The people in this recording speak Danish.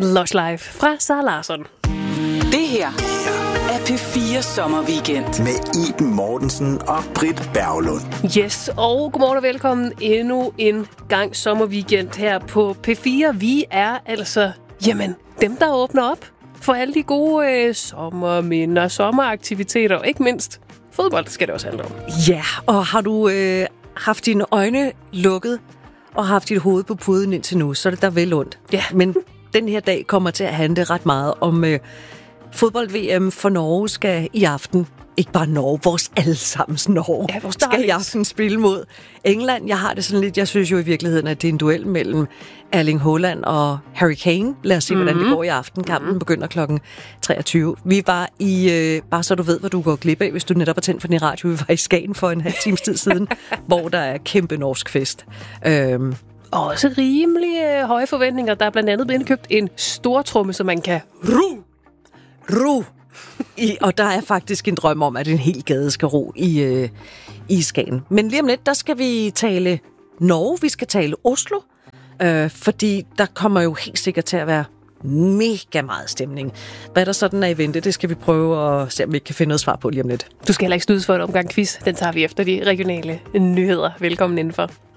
Lush Live fra Sara Larsson. Det her er P4 Sommerweekend. Med Iben Mortensen og Britt Berglund. Yes, og godmorgen og velkommen endnu en gang sommerweekend her på P4. Vi er altså, dem der åbner op for alle de gode sommerminder, sommeraktiviteter og ikke mindst fodbold, skal det også handle om. Ja, og har du haft dine øjne lukket og haft dit hoved på puden indtil nu, så er det der vel ondt. Ja. Men den her dag kommer til at handle ret meget om fodbold-VM for Norge skal i aften. Ikke bare Norge, vores allesammens Norge. Ja, vores skal i aften spille mod England. Jeg har det sådan lidt, jeg synes jo i virkeligheden, at det er en duel mellem Erling Haaland og Harry Kane. Lad os se, hvordan det går i aften. Kampen begynder klokken 23. Vi var i, bare så du ved, hvad du går glip af, hvis du netop har tændt for din radio. Vi var i Skagen for en halv times tid siden, hvor der er kæmpe norsk fest. Også rimelig høje forventninger. Der er blandt andet blevet købt en stortromme, så man kan ro. Og der er faktisk en drøm om, at en hel gade skal ro i Skagen. Men lige om lidt, der skal vi tale Norge, vi skal tale Oslo, fordi der kommer jo helt sikkert til at være mega meget stemning. Hvad der sådan er i vente, det skal vi prøve at se, om vi kan finde noget svar på lige om lidt. Du skal heller ikke snydes for et omgang quiz. Den tager vi efter de regionale nyheder. Velkommen indenfor.